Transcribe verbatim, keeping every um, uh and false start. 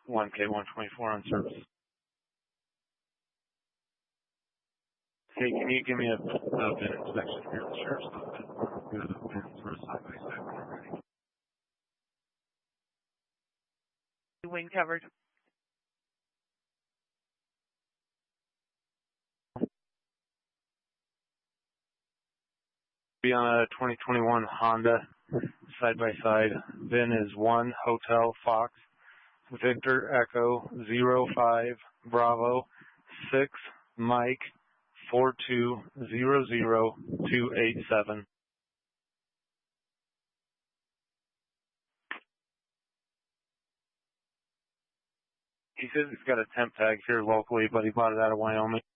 one K one twenty-four on service. Hey, can you give me a, a V I N inspection here? The sheriff's office. Go to the V I Ns for a side-by-side when you're ready. Wind covered. Be on a twenty twenty-one Honda side-by-side. V I N is one Hotel Fox Victor Echo zero five Bravo six Mike four two zero zero two eight seven. He says he's got a temp tag here locally, but he bought it out of Wyoming.